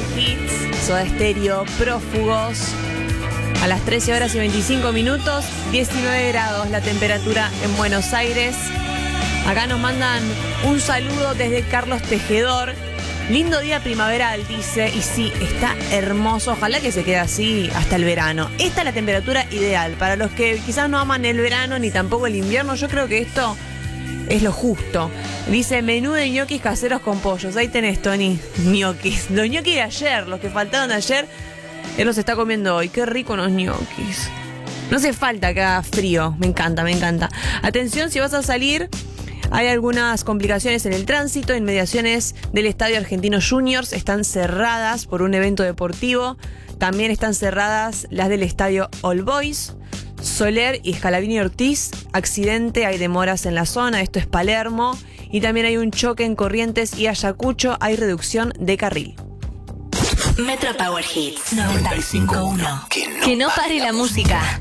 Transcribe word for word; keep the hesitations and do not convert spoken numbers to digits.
Hits, Soda Stereo, Prófugos. A las trece horas y veinticinco minutos, diecinueve grados la temperatura en Buenos Aires. Acá nos mandan un saludo desde Carlos Tejedor. Lindo día primaveral, dice, y sí, está hermoso. Ojalá que se quede así hasta el verano. Esta es la temperatura ideal. Para los que quizás no aman el verano ni tampoco el invierno, yo creo que esto es lo justo. Dice, menú de ñoquis caseros con pollos. Ahí tenés, Tony, ñoquis. Los ñoquis de ayer, los que faltaron de ayer, él los está comiendo hoy. Qué rico los ñoquis. No hace falta que haga frío. Me encanta, me encanta. Atención, si vas a salir, hay algunas complicaciones en el tránsito. Inmediaciones del Estadio Argentino Juniors están cerradas por un evento deportivo. También están cerradas las del Estadio All Boys. Soler y Scalabrini Ortiz, accidente, hay demoras en la zona, esto es Palermo. Y también hay un choque en Corrientes y Ayacucho, hay reducción de carril. Metro Power Hits noventa y cinco punto uno. Que no pare la música.